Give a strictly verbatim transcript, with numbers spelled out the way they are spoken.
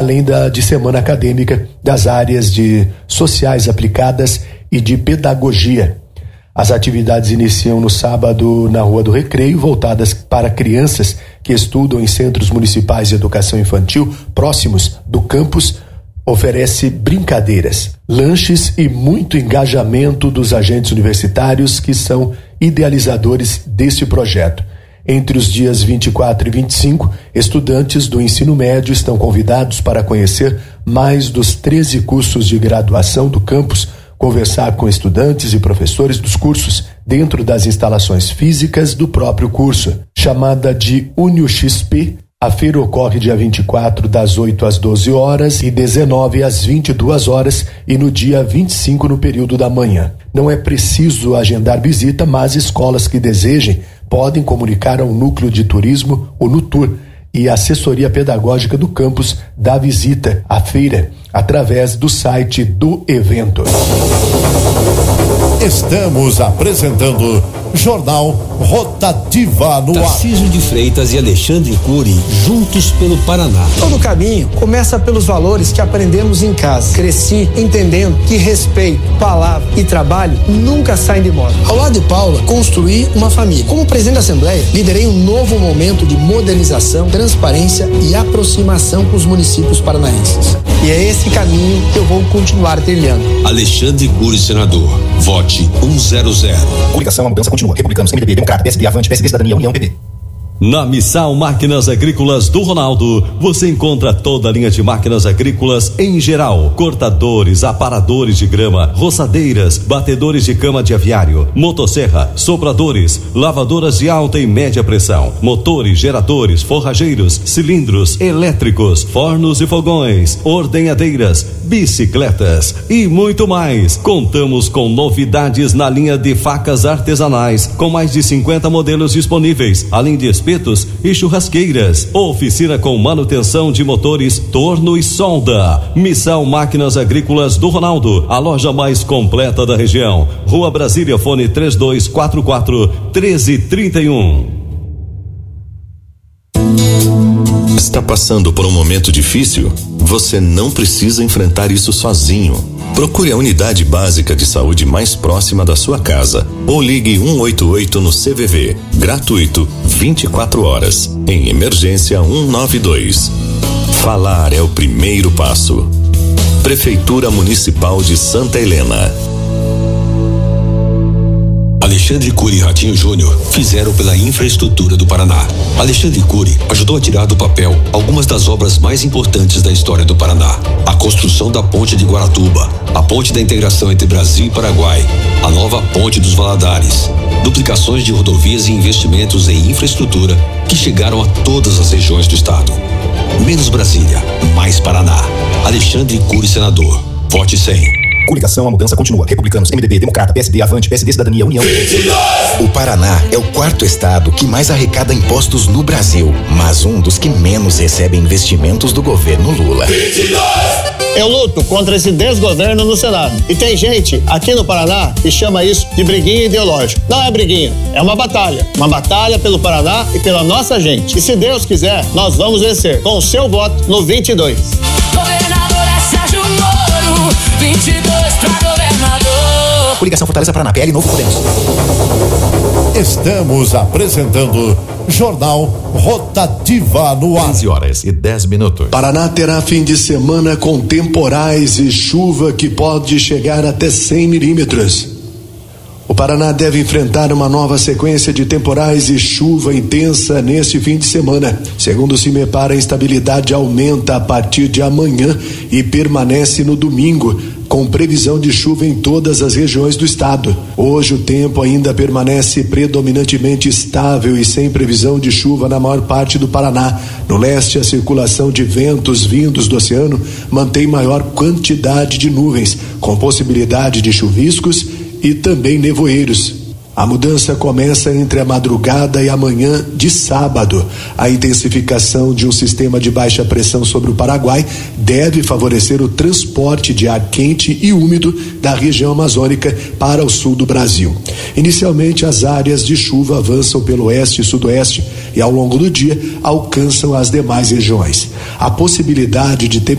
além da de semana acadêmica das áreas de sociais aplicadas e de pedagogia. As atividades iniciam no sábado na Rua do Recreio, voltadas para crianças que estudam em centros municipais de educação infantil próximos do campus. Oferece brincadeiras, lanches e muito engajamento dos agentes universitários que são idealizadores deste projeto. Entre os dias vinte e quatro e vinte e cinco, estudantes do ensino médio estão convidados para conhecer mais dos treze cursos de graduação do campus, conversar com estudantes e professores dos cursos dentro das instalações físicas do próprio curso. Chamada de UniuXP, a feira ocorre dia vinte e quatro, das oito às doze horas e dezenove às vinte e duas horas, e no dia vinte e cinco no período da manhã. Não é preciso agendar visita, mas escolas que desejem podem comunicar ao Núcleo de Turismo, o NUTUR, e a assessoria pedagógica do campus da visita à feira através do site do evento. Estamos apresentando Jornal Rotativa no ar. Tarcísio de Freitas e Alexandre Cury, juntos pelo Paraná. Todo caminho começa pelos valores que aprendemos em casa. Cresci entendendo que respeito, palavra e trabalho nunca saem de moda. Ao lado de Paula, construí uma família. Como presidente da Assembleia, liderei um novo momento de modernização, transparência e aproximação com os municípios paranaenses. E é esse caminho que eu vou continuar trilhando. Alexandre Cury, senador. Vote um zero zero. Coligação, a mudança continua. Republicanos, M D B, Democrata, P S D, Avante, P S D, Cidadania, União, P B. Na Missal Máquinas Agrícolas do Ronaldo, você encontra toda a linha de máquinas agrícolas em geral: cortadores, aparadores de grama, roçadeiras, batedores de cama de aviário, motosserra, sopradores, lavadoras de alta e média pressão, motores, geradores, forrageiros, cilindros, elétricos, fornos e fogões, ordenhadeiras, bicicletas e muito mais. Contamos com novidades na linha de facas artesanais, com mais de cinquenta modelos disponíveis, além de espetos e churrasqueiras. Oficina com manutenção de motores, torno e solda. Missal Máquinas Agrícolas do Ronaldo, a loja mais completa da região. Rua Brasília, fone três dois quatro quatro, um três três um. Está passando por um momento difícil? Você não precisa enfrentar isso sozinho. Procure a unidade básica de saúde mais próxima da sua casa ou ligue um oito oito no C V V, gratuito, vinte e quatro horas. Em emergência cento e noventa e dois. Falar é o primeiro passo. Prefeitura Municipal de Santa Helena. Alexandre Cury e Ratinho Júnior fizeram pela infraestrutura do Paraná. Alexandre Cury ajudou a tirar do papel algumas das obras mais importantes da história do Paraná. A construção da ponte de Guaratuba, a ponte da integração entre Brasil e Paraguai, a nova ponte dos Valadares, duplicações de rodovias e investimentos em infraestrutura que chegaram a todas as regiões do estado. Menos Brasília, mais Paraná. Alexandre Cury, senador. Vote cem. Coligação, a mudança continua. Republicanos, M D B, Democrata, P S D, Avante, P S D, Cidadania, União. O Paraná é o quarto estado que mais arrecada impostos no Brasil, mas um dos que menos recebe investimentos do governo Lula. Eu luto contra esse desgoverno no Senado. E tem gente aqui no Paraná que chama isso de briguinha ideológica. Não é briguinha, é uma batalha. Uma batalha pelo Paraná e pela nossa gente. E se Deus quiser, nós vamos vencer com o seu voto no vinte e dois. Governador é Sérgio Moro, vinte e dois pra governador. Coligação Fortaleza Paraná, P L Novo Podemos. Estamos apresentando Jornal Rotativa no ar. quinze horas e dez minutos. Paraná terá fim de semana com temporais e chuva que pode chegar até cem milímetros. O Paraná deve enfrentar uma nova sequência de temporais e chuva intensa neste fim de semana. Segundo o CIMEPAR, a instabilidade aumenta a partir de amanhã e permanece no domingo, com previsão de chuva em todas as regiões do estado. Hoje o tempo ainda permanece predominantemente estável e sem previsão de chuva na maior parte do Paraná. No leste, a circulação de ventos vindos do oceano mantém maior quantidade de nuvens, com possibilidade de chuviscos e também nevoeiros. A mudança começa entre a madrugada e a manhã de sábado. A intensificação de um sistema de baixa pressão sobre o Paraguai deve favorecer o transporte de ar quente e úmido da região amazônica para o sul do Brasil. Inicialmente, as áreas de chuva avançam pelo oeste e sudoeste e ao longo do dia alcançam as demais regiões. A possibilidade de temperatura